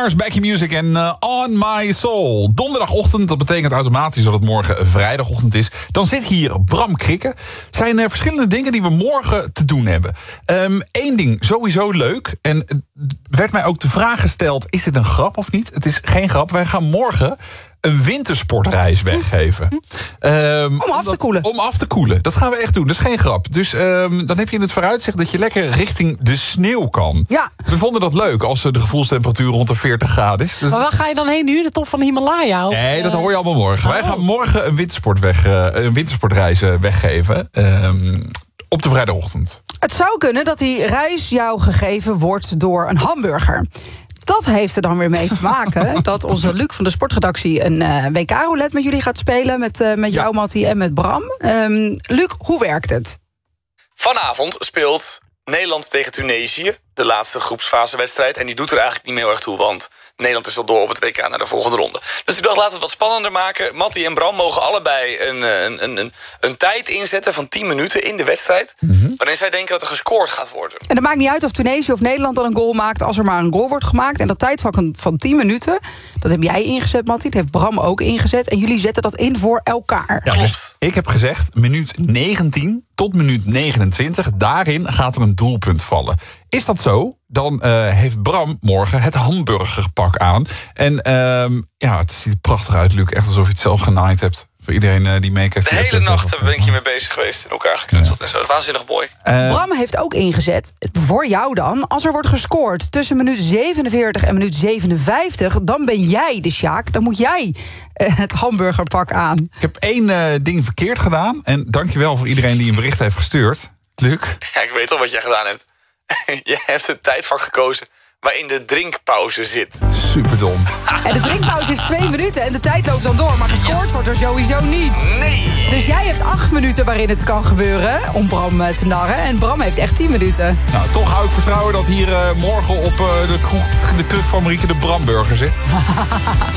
Stars, Back in Music en On My Soul. Donderdagochtend, dat betekent automatisch dat het morgen vrijdagochtend is. Dan zit hier Bram Krikke. Zijn verschillende dingen die we morgen te doen hebben. Eén ding, sowieso leuk. En werd mij ook de vraag gesteld, is dit een grap of niet? Het is geen grap. Wij gaan morgen een wintersportreis weggeven. Om af te koelen. Om af te koelen. Dat gaan we echt doen. Dat is geen grap. Dus dan heb je in het vooruitzicht dat je lekker richting de sneeuw kan. Ja. We vonden dat leuk als de gevoelstemperatuur rond de 40 graden is. Dus maar waar ga je dan heen nu? De top van de Himalaya? Of? nee, dat hoor je allemaal morgen. Wij gaan morgen een wintersportreis weggeven. Op de vrijdagochtend. Het zou kunnen dat die reis jou gegeven wordt door een hamburger. Dat heeft er dan weer mee te maken dat onze Luc van de sportredactie een WK-roulette met jullie gaat spelen. Met jou, Mattie, en met Bram. Luc, hoe werkt het? Vanavond speelt Nederland tegen Tunesië. De laatste groepsfasewedstrijd. En die doet er eigenlijk niet meer heel erg toe. Want Nederland is al door op het WK naar de volgende ronde. Dus ik dacht, laten we het wat spannender maken. Mattie en Bram mogen allebei een tijd inzetten van 10 minuten in de wedstrijd. Waarin zij denken dat er gescoord gaat worden. En het maakt niet uit of Tunesië of Nederland dan een goal maakt als er maar een goal wordt gemaakt. En dat tijdvak van 10 minuten, dat heb jij ingezet, Mattie. Dat heeft Bram ook ingezet. En jullie zetten dat in voor elkaar. Ja, dus ik heb gezegd, minuut 19 tot minuut 29, daarin gaat er een doelpunt vallen. Is dat zo? Dan heeft Bram morgen het hamburgerpak aan. En het ziet er prachtig uit, Luc. Echt alsof je het zelf genaaid hebt. Voor iedereen die meekijkt. De hele nacht ben ik hiermee bezig geweest. In elkaar geknutseld en zo. Waanzinnig mooi. Bram heeft ook ingezet, voor jou dan, als er wordt gescoord tussen minuut 47 en minuut 57... dan ben jij de Sjaak. Dan moet jij het hamburgerpak aan. Ik heb 1 ding verkeerd gedaan. En dankjewel voor iedereen die een bericht heeft gestuurd. Luc? Ja, ik weet al wat jij gedaan hebt. Je hebt het tijdvak gekozen waarin de drinkpauze zit. Superdom. En de drinkpauze is 2 minuten en de tijd loopt dan door. Maar gescoord wordt er sowieso niet. Nee. Dus jij hebt 8 minuten waarin het kan gebeuren om Bram te narren. En Bram heeft echt 10 minuten. Nou, toch hou ik vertrouwen dat hier morgen op de kruk van Marieke de Bramburger zit.